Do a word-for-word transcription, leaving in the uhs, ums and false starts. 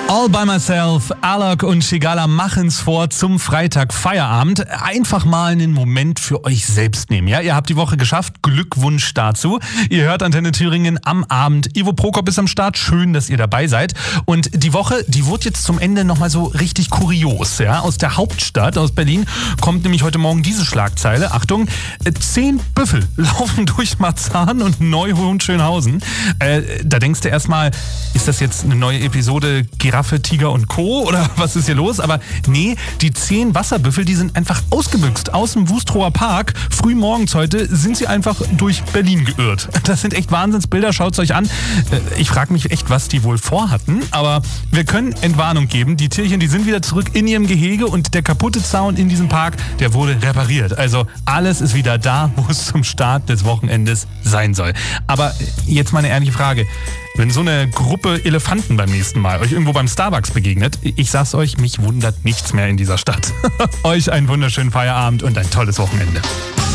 All by myself, Alok und Shigala machen's vor zum Freitag Feierabend. Einfach mal einen Moment für euch selbst nehmen. Ja, ihr habt die Woche geschafft. Glückwunsch dazu. Ihr hört Antenne Thüringen am Abend. Ivo Prokop ist am Start. Schön, dass ihr dabei seid. Und die Woche, die wurde jetzt zum Ende nochmal so richtig kurios. Ja, aus der Hauptstadt, aus Berlin, kommt nämlich heute Morgen diese Schlagzeile. Achtung, zehn Büffel laufen durch Marzahn und Neuhohenschönhausen. Äh, da denkst du erstmal, ist das jetzt eine neue Episode Giraffe, Tiger und Co. oder was ist hier los? Aber nee, die zehn Wasserbüffel, die sind einfach ausgebüxt. Aus dem Wustrower Park, früh morgens heute, sind sie einfach durch Berlin geirrt. Das sind echt Wahnsinnsbilder, schaut's euch an. Ich frage mich echt, was die wohl vorhatten. Aber wir können Entwarnung geben. Die Tierchen, die sind wieder zurück in ihrem Gehege und der kaputte Zaun in diesem Park, der wurde repariert. Also alles ist wieder da, wo es zum Start des Wochenendes sein soll. Aber jetzt mal eine ehrliche Frage. Wenn so eine Gruppe Elefanten beim nächsten Mal euch irgendwo beim Starbucks begegnet, ich sag's euch, mich wundert nichts mehr in dieser Stadt. Euch einen wunderschönen Feierabend und ein tolles Wochenende.